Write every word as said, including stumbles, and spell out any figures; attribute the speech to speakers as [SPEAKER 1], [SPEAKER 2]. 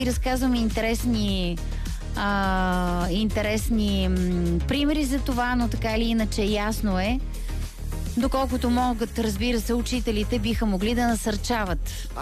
[SPEAKER 1] И разказваме интересни а, интересни м, примери за това, но така или иначе ясно е, доколкото могат, разбира се, учителите биха могли да насърчават